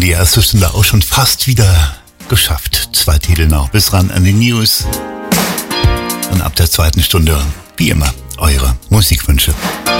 die erste Stunde auch schon fast wieder geschafft. 2 Titel noch bis ran an die News. Und ab der zweiten Stunde, wie immer, eure Musikwünsche.